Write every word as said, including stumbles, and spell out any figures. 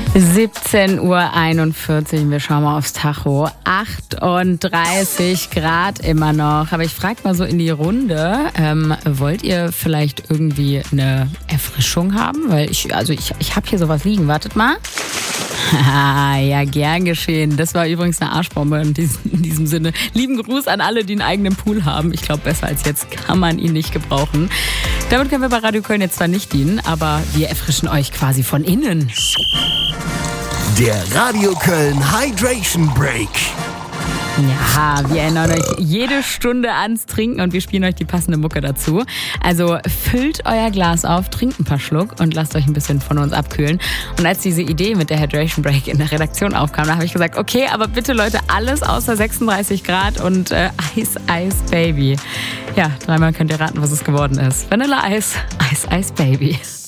siebzehn Uhr einundvierzig, wir schauen mal aufs Tacho. achtunddreißig Grad immer noch. Aber ich frage mal so in die Runde, ähm, wollt ihr vielleicht irgendwie eine Erfrischung haben? Weil ich, also ich, ich habe hier sowas liegen. Wartet mal. Ja, gern geschehen. Das war übrigens eine Arschbombe in diesem, in diesem Sinne. Lieben Gruß an alle, die einen eigenen Pool haben. Ich glaube, besser als jetzt kann man ihn nicht gebrauchen. Damit können wir bei Radio Köln jetzt zwar nicht dienen, aber wir erfrischen euch quasi von innen. Der Radio Köln Hydration Break. Ja, wir erinnern euch jede Stunde ans Trinken und wir spielen euch die passende Mucke dazu. Also füllt euer Glas auf, trinkt ein paar Schluck und lasst euch ein bisschen von uns abkühlen. Und als diese Idee mit der Hydration Break in der Redaktion aufkam, da habe ich gesagt, okay, aber bitte Leute, alles außer sechsunddreißig Grad und äh, Eis, Eis, Baby. Ja, dreimal könnt ihr raten, was es geworden ist. Vanilla Eis, Eis, Eis, Baby.